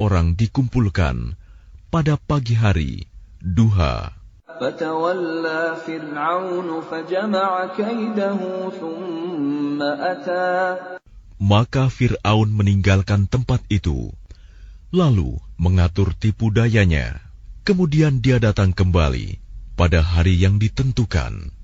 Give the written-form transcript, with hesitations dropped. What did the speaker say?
orang dikumpulkan pada pagi hari, duha. فَتَوَلَّى فِرْعَوْنُ فَجَمَعَ كَيْدَهُ ثُمَّ أَتَى. Maka Fir'aun meninggalkan tempat itu, lalu mengatur tipu dayanya. Kemudian dia datang kembali pada hari yang ditentukan.